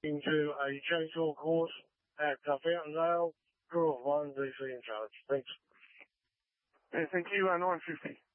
into a chainsaw course at Fountaindale. Crew of 1, DC in charge. Thanks. Yeah, thank you, 950.